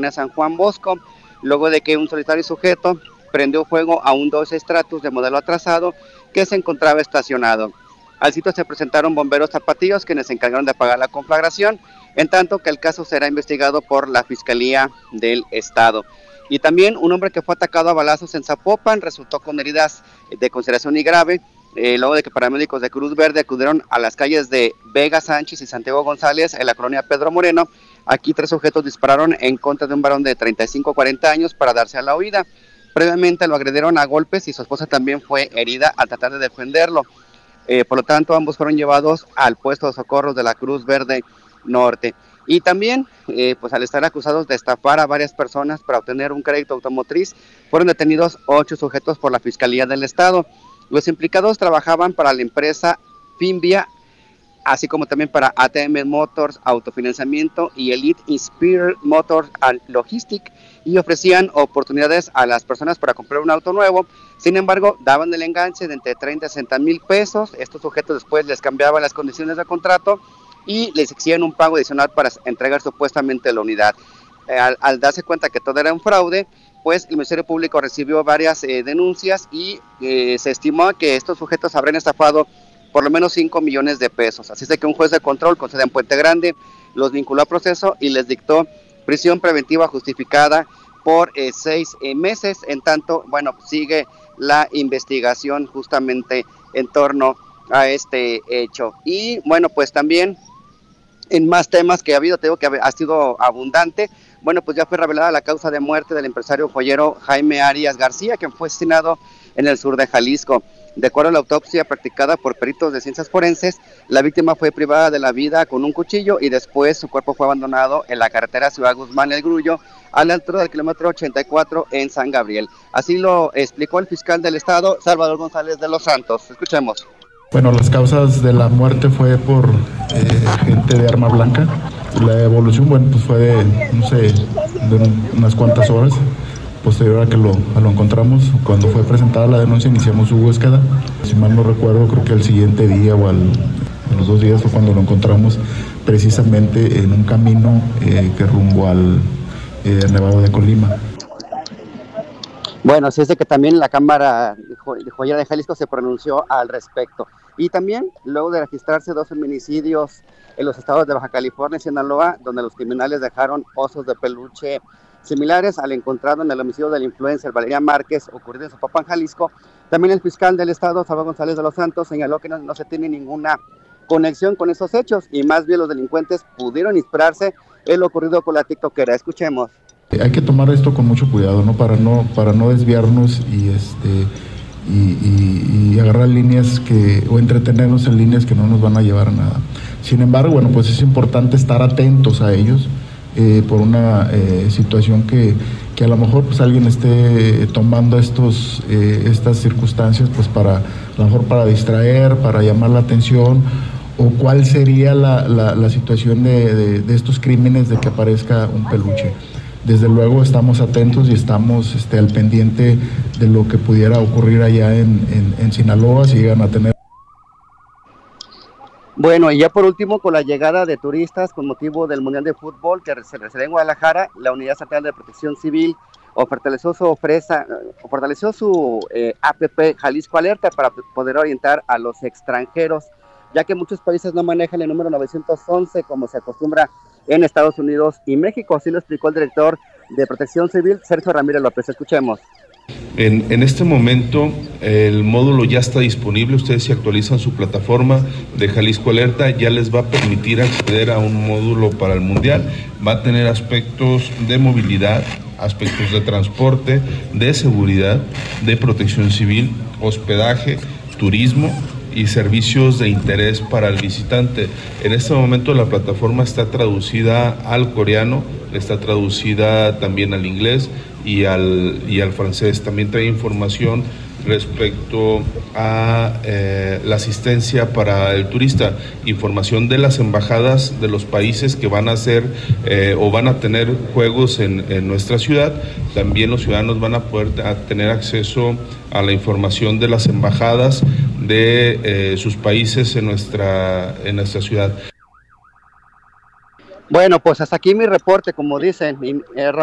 colonia San Juan Bosco, luego de que un solitario sujeto prendió fuego a un Dodge Stratus de modelo atrasado que se encontraba estacionado. Al sitio se presentaron bomberos zapatillos quienes se encargaron de apagar la conflagración, en tanto que el caso será investigado por la Fiscalía del Estado. Y también un hombre que fue atacado a balazos en Zapopan resultó con heridas de consideración y grave, luego de que paramédicos de Cruz Verde acudieron a las calles de Vega Sánchez y Santiago González en la colonia Pedro Moreno. Aquí 3 sujetos dispararon en contra de un varón de 35 a 40 años para darse a la huida. Previamente lo agredieron a golpes y su esposa también fue herida al tratar de defenderlo. Por lo tanto, ambos fueron llevados al puesto de socorros de la Cruz Verde Norte. Y también, pues al estar acusados de estafar a varias personas para obtener un crédito automotriz, fueron detenidos 8 sujetos por la Fiscalía del Estado. Los implicados trabajaban para la empresa Finvia, así como también para ATM Motors Autofinanciamiento y Elite Inspire Motors and Logistic, y ofrecían oportunidades a las personas para comprar un auto nuevo. Sin embargo, daban el enganche de entre 30 y 60 mil pesos. Estos sujetos después les cambiaban las condiciones del contrato y les exigían un pago adicional para entregar supuestamente la unidad. Al darse cuenta que todo era un fraude, pues el Ministerio Público recibió varias denuncias y se estimó que estos sujetos habrían estafado por lo menos 5 millones de pesos. Así es que un juez de control con sede en Puente Grande los vinculó a proceso y les dictó prisión preventiva justificada por 6 meses. En tanto, bueno, sigue la investigación justamente en torno a este hecho. Y bueno, pues también en más temas que ha habido, te digo que ha sido abundante. Bueno, pues ya fue revelada la causa de muerte del empresario joyero Jaime Arias García, quien fue asesinado en el sur de Jalisco. De acuerdo a la autopsia practicada por peritos de ciencias forenses, la víctima fue privada de la vida con un cuchillo y después su cuerpo fue abandonado en la carretera Ciudad Guzmán El Grullo, a la altura del kilómetro 84 en San Gabriel. Así lo explicó el fiscal del estado, Salvador González de los Santos. Escuchemos. Bueno, las causas de la muerte fue por gente de arma blanca. La evolución, bueno, pues fue de unas cuantas horas. Posterior a que lo encontramos, cuando fue presentada la denuncia, iniciamos su búsqueda. Si mal no recuerdo, creo que el siguiente día o en los 2 días fue cuando lo encontramos precisamente en un camino que rumbo al Nevado de Colima. Bueno, así es de que también la Cámara de Joyera de Jalisco se pronunció al respecto. Y también, luego de registrarse 2 feminicidios en los estados de Baja California y Sinaloa, donde los criminales dejaron osos de peluche similares al encontrado en el homicidio del influencer Valeria Márquez, ocurrido en Zapopan, Jalisco, también el fiscal del estado, Salvador González de los Santos, señaló que no se tiene ninguna conexión con esos hechos y más bien los delincuentes pudieron inspirarse en lo ocurrido con la tiktokera. Escuchemos. Hay que tomar esto con mucho cuidado, ¿no? Para no desviarnos y agarrar líneas o entretenernos en líneas que no nos van a llevar a nada. Sin embargo, bueno, pues es importante estar atentos a ellos por una situación que a lo mejor pues alguien esté tomando estas circunstancias pues a lo mejor para distraer, para llamar la atención, o cuál sería la situación de estos crímenes de que aparezca un peluche. Desde luego estamos atentos y estamos al pendiente de lo que pudiera ocurrir allá en Sinaloa si llegan a tener. Bueno, y ya por último, con la llegada de turistas con motivo del Mundial de Fútbol que se realizará en Guadalajara, la Unidad Estatal de Protección Civil fortaleció su APP Jalisco Alerta para poder orientar a los extranjeros, ya que muchos países no manejan el número 911 como se acostumbra en Estados Unidos y México. Así lo explicó el director de Protección Civil, Sergio Ramírez López. Escuchemos. En este momento el módulo ya está disponible. Ustedes, si actualizan su plataforma de Jalisco Alerta, ya les va a permitir acceder a un módulo para el Mundial. Va a tener aspectos de movilidad, aspectos de transporte, de seguridad, de protección civil, hospedaje, turismo y servicios de interés para el visitante. En este momento la plataforma está traducida al coreano, está traducida también al inglés y al francés. También trae información respecto a la asistencia para el turista, información de las embajadas de los países que van a hacer o van a tener juegos en nuestra ciudad. También los ciudadanos van a poder tener acceso a la información de las embajadas de sus países en nuestra ciudad. Bueno, pues hasta aquí mi reporte, como dicen.